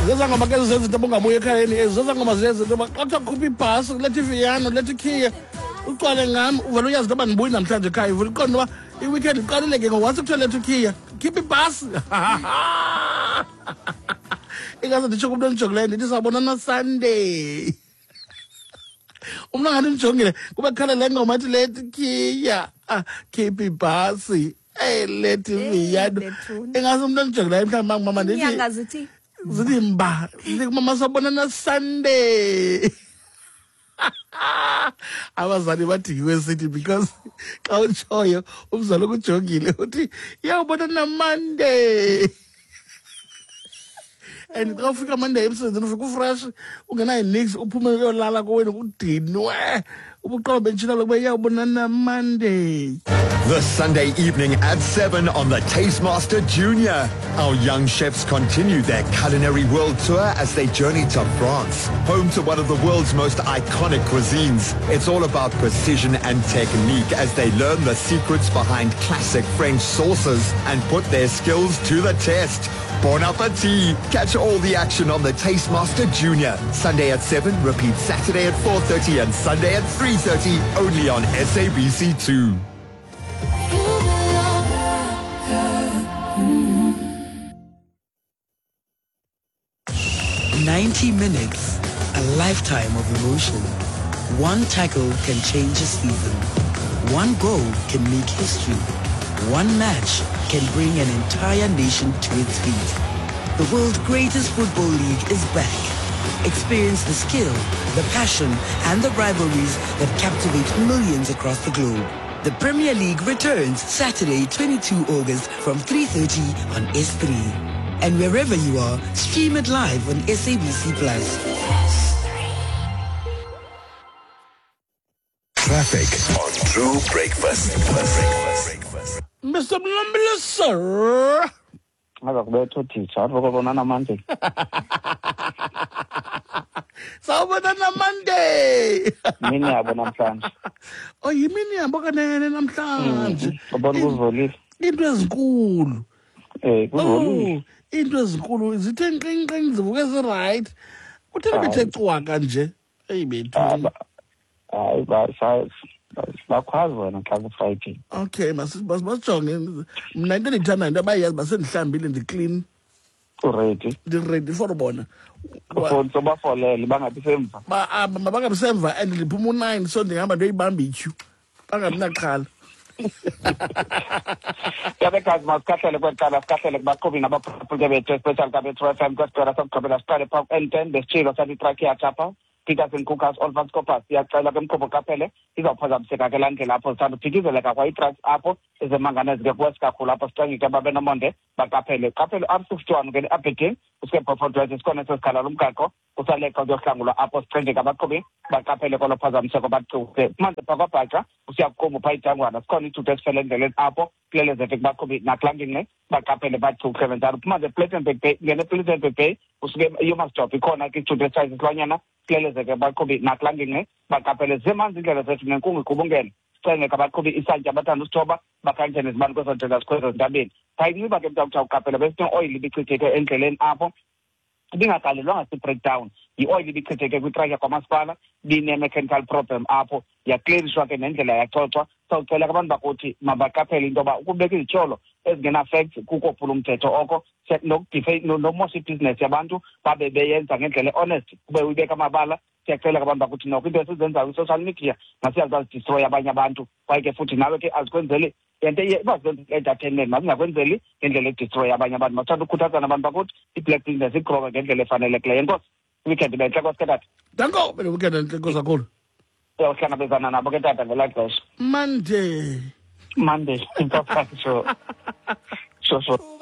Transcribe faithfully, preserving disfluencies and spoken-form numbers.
Zeza ngoma ke zenza into bongabuye ekhayeni, zeza ngoma zenza into xa kukhupha ibhasi lethe iviyano lethe Kia. Uqale ngami uvela uyazi into banibuyi namhlanje ekhaya uvela uqonda uba i-weekend iqaleleke ngowase kuthiwa lethe Kia. Khipha ibhasi. Ingaze nditsho kumntu ondijongileyo ndithi sawubonana Sunday. Umntu ngathi ndijongile kuba khala le ngoma athi lethe Kia. Khipha ibhasi. Hey, let me yado. Ingaze umuntu ondijongileyo mhlawumbi mama ndithi inyanga zithi zithi mba ndithi mama sawubonana Sunday. Abazali badingiwe sithi because xa utshoyo umzali ukujongile uthi iyawubonana Monday. And xa ufika Monday emsebenzini ufika ufresh ungenayo nix uphume uyolala kowenu kudinwe ubuqobo bentshila lokuba iyawubonana Monday. The Sunday evening at seven on the Tastemaster Junior. Our young chefs continue their culinary world tour as they journey to France, home to one of the world's most iconic cuisines. It's all about precision and technique as they learn the secrets behind classic French sauces and put their skills to the test. Bon appetit! Catch all the action on the Tastemaster Junior. Sunday at seven, repeat Saturday at four thirty and Sunday at three thirty, only on S A B C two. ninety minutes, a lifetime of emotion. One tackle can change a season. One goal can make history. One match can bring an entire nation to its feet. The world's greatest football league is back. Experience the skill, the passion, and the rivalries that captivate millions across the globe. The Premier League returns Saturday, twenty-second of August from three thirty on S three. And wherever you are, stream it live on S A B C Plus. Traffic on True Breakfast. Breakfast. Mister Mlambile, sir. Sawubonana Monday. Mini yabo namhlanje. Oh, yimini yabo kanene namhlanje. Ubona kuzolile. Into ezinkulu. Eh, kuzolile. Into ezinkulu zithe nqinqi zivuke zi right. Kutheni bethe cwaka nje? Hey bethu. Hayi ba sa bakwazi wena xa ku Friday. Okay, mas basijonge. Mina into endithanda into abayazi basendihlambile ndiclean. Already. Ndi-ready for bona. Ufoni sobafolele bangabi semva. Ba bangabi semva and liphuma u-nine so ndihamba ndoyibamba ityhu. Bangabi naqhala. Yabe kazi masikhahlele kweqala sikhahlele kubaqhubi nabaphulaphuli bethu especially kabethu F M kwesicela sokugqibela siqale phaa N ten besitshilo sathi itraki yachapha Peters and Cookers all fast coppers siyacela ke mqhubo kaphele izawuphazamiseka ke landlela apho sithanda uphikizela kwa itracks apho ezemangane zike kwesi kakhulu apho sicengike babe nomonde baqaphele qaphele R sixty-one ke abheding uske Beaufort West sikhona sesikhala lomgaqo usaleqa kuyohlangulwa apho sicengike abaqhubi baqaphele kolo phazamiseko baqhube manje phakabhaxa usiyakuqhuba phaa idangwana sikhona ithuto esifele endleleni apho kulelezeke kubaqhubi nakulangini baqaphele baqhube njalo manje Plettenberg Bay ngene Plettenberg Bay usuke you stop ikhona ke ithuto esize isilwanyana kulelezeke baqhubi nakulangini baqaphele zemanzi indlela zethu nenkungu iqhubungene sicenge kabaqhubi isantya abathanda usithoba bakhanjene izibani kwezo ndlela zikhwezo zintabeni phayinxiba ke mntu uqaphele bese oil ibichitheke endleleni apho ibingagalelwanga si-breakdown i-oil ibichitheke kwitraki kwamasipala bine-mechanical problem apho yaclearishwa ke nendlela yacocwa sawucela abantu bakuthi mabaqaphele into yoba ukubeka izityholo ezingena-facts kukophula umthetho oko nomosha ibhizinesi yabantu babe beyenza ngendlela honest kube uyibeka amabala siyacela abantu bakuthi noko into esizenzayo kwi-social media masiyazi azidistroye abanye abantu kwaye ke futhi nawe ke azikwenzeli yento bazenza i-entertainment mazingakwenzeli ngendlela edistroye abanye abantu masithanda ukukhuthazana abantu bakuthi i-black business igrowe ngendlela efanelekileyo enkosi weekend bentle kwasike tata danko bene weekend entle nkosi kakhulu uyawuhlangabezana nabo ke tata ngelaa xesha Monday Monday sure sure sure